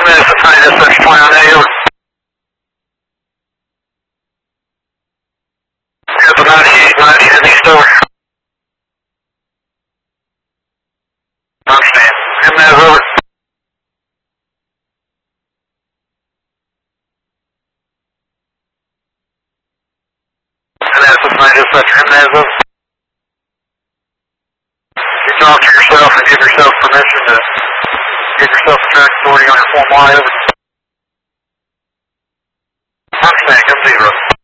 MS assigned to search 20 on A, over. Delta 98 in East, over. Understand. MS, over. MS assigned to search MS, over. You talk to yourself and give yourself permission to give yourself a track authority on your form Y, over. Understand, come 0.